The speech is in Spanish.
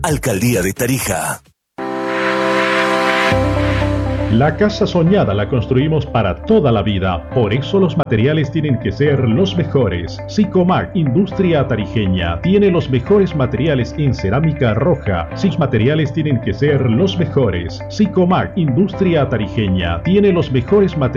Alcaldía de Tarija. La casa soñada la construimos para toda la vida, por eso los materiales tienen que ser los mejores. Sicomac Industria Tarijeña tiene los mejores materiales en cerámica roja. Sus materiales tienen que ser los mejores. Sicomac Industria Tarijeña tiene los mejores materiales